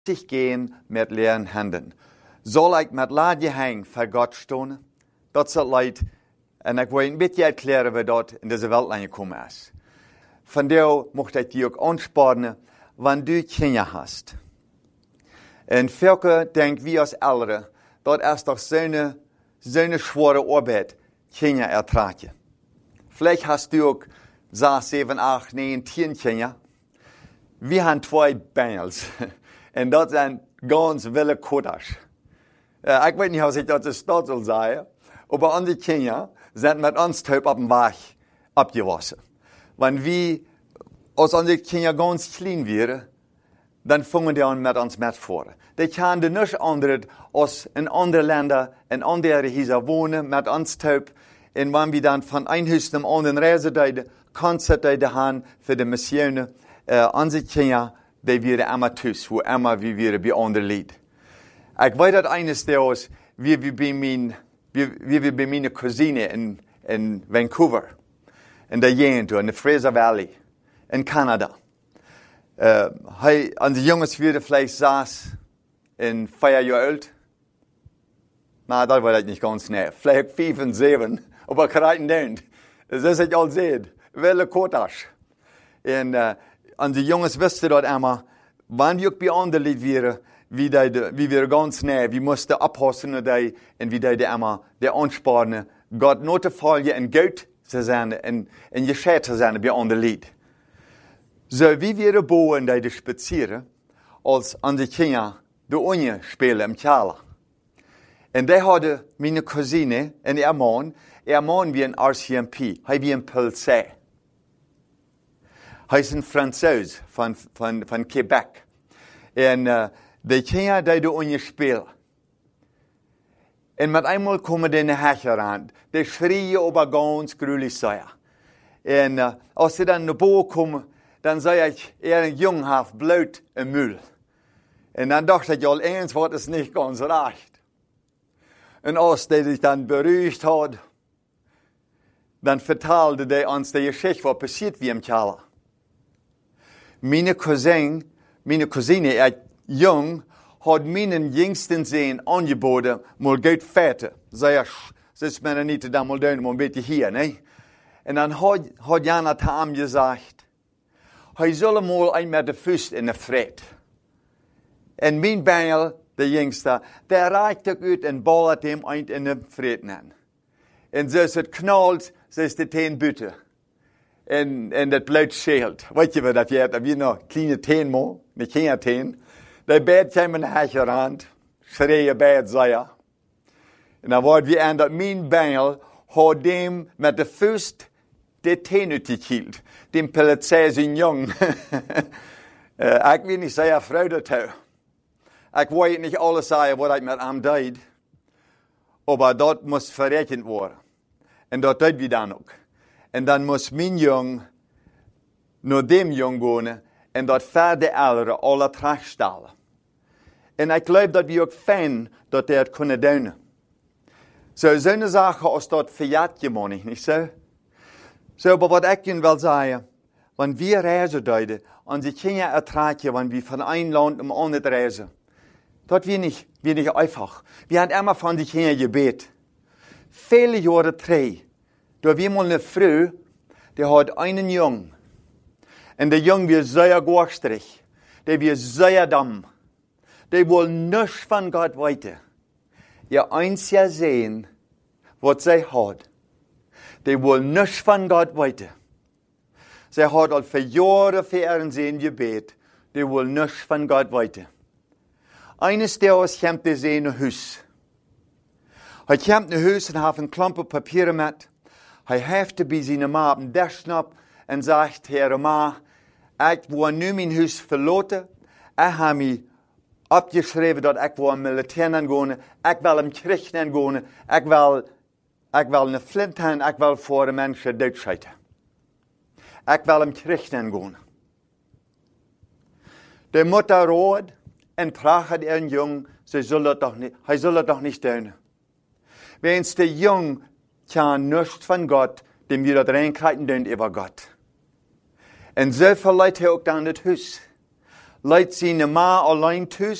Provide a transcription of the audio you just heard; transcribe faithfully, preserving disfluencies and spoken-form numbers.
sich gehen met leeren handen. Zal ik met laadje hang voor God staan? Dat is het leid. En ik wil een beetje erklären wie dat in deze wereld aangekomen is. Vandaar mocht ik je ook aansparen, wanneer du kinderen hast. En veel denk wie als ouderen, dat is toch zo'n zo'n zware arbeid, kinderen ertragen. Vielleicht hast du ook zes, zeven, acht, negen, tien kinderen. We hebben twee bengels. En dat zijn ganz wilde kotters. Uh, ik weet niet hoe ik dat in stad zal zeggen. Maar onze kinderen zijn met ons thuis op een weg opgewassen. Wanneer we, als onze kinderen ganz klein waren, dan vangen die aan met ons met voeren. Die kunnen niet anders als in andere landen, in andere huizen wonen met ons thuis. En wanneer we dan van een huis naar een ander reizen deden, concerten gaan voor de missionen. Uh, onze kinderen, die waren immer thuis, hoe immer we waren bij andere lied. Ik weet dat eines deels, wie we bij mijn, wie, wie we bij mijn cousine in, in Vancouver, in de Jento, in de Fraser Valley, in Canada. Uh, hij, onze jongens werden vielleicht zes en vier jaar oud. Nou, dat weet ik niet ganz snel. Vielleicht vijf en zeven, maar ik rijd niet. Dat is het al zeer. Welle kotters. En uh, onze jongens wisten dat immer, wanneer we ook bij andere lied waren, wie we waren ganz snel, we moesten oppassen naar die, en we deden immer de aansparen, God nooit te vallen en goed te zijn, en, en gescheid te zijn bij andere lied. Zo, wie waren boven die de spazieren, als onze kinderen de onje spelen in Kjala. En die hadden mijn cousine en haar man, haar man wie een R C M P, hij wie een Pulse. Hij is een Fransoos van, van, van Quebec. En uh, die kinderen die de onje spelen. En met eenmaal komen die in de hecher aan. Die schreeuwen over ganz gruwelijk zeer. En uh, als ze dan naar boven komen, dan zei ik, er een jong heeft bloot een mul. En dan dacht ik al eens, wat is niet ganz recht. En als die zich dan beruhigd had, dan vertelde hij ons de geschichte wat passiert wie im Kjala. Mijn cousine, mijn cousine, er jong, had mijn jongsten zijn aangeboden, maar goed vetten. Zei hij, ze is mij niet dan maar doen, maar een beetje hier, nee. En dan had, had Jana te hem gezegd, hij zal eenmaal een met de vuist in de vreed. En mijn bengel, de jongste, der raakte uit en ballet hem eind in de vreed aan. En zoals het knalt, zo is de teen buiten. En, en dat blijft scheelt. Weet je wat dat je hebt? Heb je nog kleine teen, maar niet geen teen. De bed kwam in de hecher aan, schreeuwen bed, zei je. En dan wordt we aan dat mijn bengel had hem met de vuist de teen uitgekield. Die pillet zei zijn jong. uh, ik weet niet, zei je vrouw dat toe. Ik weet niet alles zeggen wat ik met hem deed. Maar dat moest verrekend worden. En dat deed we dan ook. En dan moest mijn jong naar dem jong gaan en dat verder ouderen alle terugstellen. En ik geloof dat we ook fijn dat die het kunnen doen. Zo, zo'n zaken als dat verjaart je man niet zo. Zo, maar wat ik je wil zeggen, wanneer we reizen deden, onze kinderen ertragen, wanneer we van een land naar een ander reizen. Dat we niet, we niet einfach. We hebben immer van die kinderen gebed. Vele jaren terug, door we mal een vrouw, die had een jong. En de jong was zeer goorstrig. Die was zeer dom. Die wil niets van God weten. Je eens ja zien wat zij had. Die wil niets van God weten. Zij had al voor jaren ver zijn gebed. Die wil niets van God weten. Eines dagen kwam hij zijn naar huis. Hij kwam naar huis en had een klompen papieren met. Hij heeft bij zijn ma op een desk op en zegt, Heer ma, ik wil nu mijn huis verlaten. Ik heb mij opgeschreven dat ik wil een militair gaan. Ik wil een christen gaan. Ik wil, ik wil een flint hebben. Ik wil voor de mensen doodschijten. Ik wil een christen gaan. De moeder rood en vraagt een jong, ze zullen toch niet, hij zal het toch niet doen. Wens de jong kan niets van God, dem we dat reinkrijgen doen over God. En zo verleidt hij ook dan het huis. Luit sine ma alleen tus.